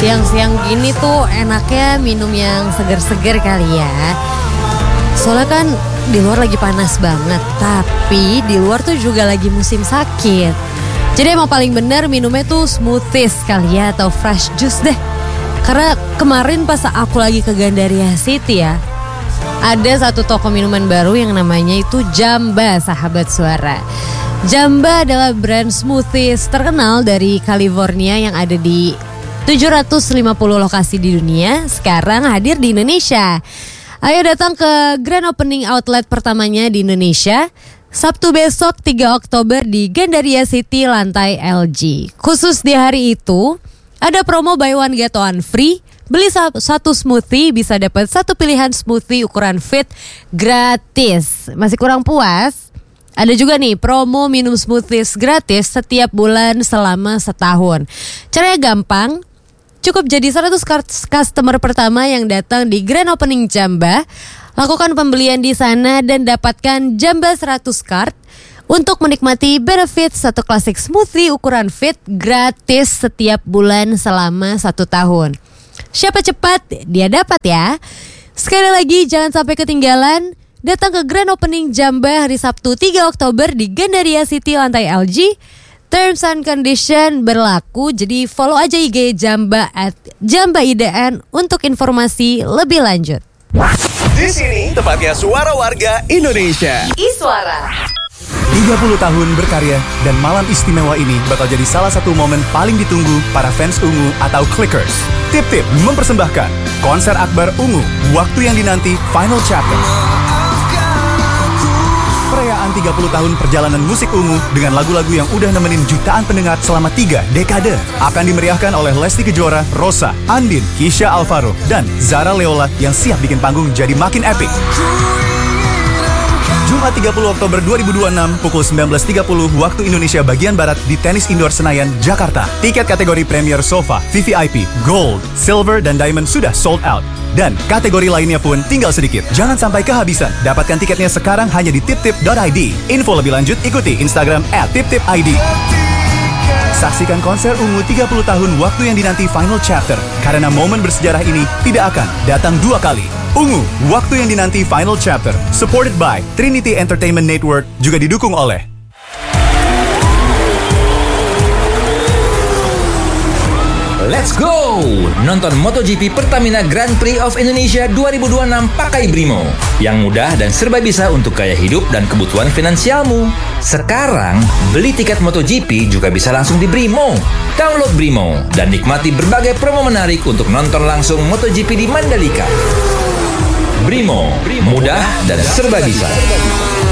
Siang-siang gini tuh enaknya minum yang seger-seger kali ya. Soalnya kan di luar lagi panas banget, tapi di luar tuh juga lagi musim sakit. Jadi emang paling bener minumnya tuh smoothies kali ya, atau fresh juice deh. Karena kemarin pas aku lagi ke Gandaria City ya, ada satu toko minuman baru yang namanya itu Jamba, sahabat suara. Jamba adalah brand smoothies terkenal dari California yang ada di 750 lokasi di dunia, sekarang hadir di Indonesia. Ayo datang ke grand opening outlet pertamanya di Indonesia, Sabtu besok 3 Oktober di Gandaria City lantai LG. Khusus di hari itu, ada promo buy one get one free. Beli satu smoothie bisa dapat satu pilihan smoothie ukuran fit gratis. Masih kurang puas? Ada juga nih promo minum smoothies gratis setiap bulan selama setahun. Caranya gampang. Cukup jadi 100 customer pertama yang datang di grand opening Jamba. Lakukan pembelian di sana dan dapatkan Jamba 100 card untuk menikmati benefit satu klasik smoothie ukuran fit gratis setiap bulan selama 1 tahun. Siapa cepat, dia dapat ya. Sekali lagi jangan sampai ketinggalan. Datang ke grand opening Jamba hari Sabtu 3 Oktober di Gandaria City lantai LG. Terms and condition berlaku, jadi follow aja IG Jamba @JambaIDN untuk informasi lebih lanjut. Di sini tempatnya suara warga Indonesia. Iswara. 30 tahun berkarya dan malam istimewa ini bakal jadi salah satu momen paling ditunggu para fans Ungu atau Clickers. Tip-tip mempersembahkan konser akbar Ungu, waktu yang dinanti Final Chapter. Perayaan 30 tahun perjalanan musik Ungu dengan lagu-lagu yang udah nemenin jutaan pendengar selama 3 dekade akan dimeriahkan oleh Lesti Kejora, Rosa, Andin, Kisha Alvaro, dan Zara Leola yang siap bikin panggung jadi makin epic. Jumat 30 Oktober 2026 pukul 19.30 waktu Indonesia bagian Barat di Tenis Indoor Senayan, Jakarta. Tiket kategori Premier Sofa, VVIP, Gold, Silver, dan Diamond sudah sold out. Dan kategori lainnya pun tinggal sedikit. Jangan sampai kehabisan. Dapatkan tiketnya sekarang hanya di tiptip.id. Info lebih lanjut ikuti Instagram @tiptipid. Saksikan konser Ungu 30 tahun waktu yang dinanti Final Chapter. Karena momen bersejarah ini tidak akan datang 2 kali. Ungu, waktu yang dinanti Final Chapter. Supported by Trinity Entertainment Network, juga didukung oleh Let's go! Nonton MotoGP Pertamina Grand Prix of Indonesia 2026 pakai Brimo. Yang mudah dan serba bisa untuk gaya hidup dan kebutuhan finansialmu. Sekarang, beli tiket MotoGP juga bisa langsung di Brimo. Download Brimo dan nikmati berbagai promo menarik untuk nonton langsung MotoGP di Mandalika. Brimo, mudah dan serba bisa.